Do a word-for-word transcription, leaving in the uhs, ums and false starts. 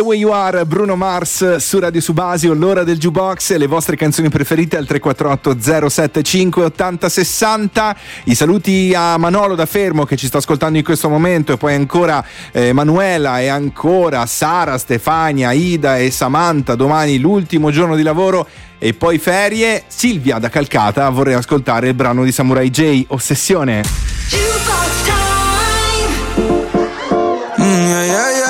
Where You Are, Bruno Mars su Radio Subasio, l'ora del jukebox, le vostre canzoni preferite al tre quattro otto zero sette cinque otto zero sei zero. I saluti a Manolo da Fermo che ci sta ascoltando in questo momento, e poi ancora eh, Manuela, e ancora Sara, Stefania, Ida e Samantha. Domani l'ultimo giorno di lavoro e poi ferie. Silvia da Calcata vorrei ascoltare il brano di Samurai J, Ossessione. Mm, yeah, yeah, yeah.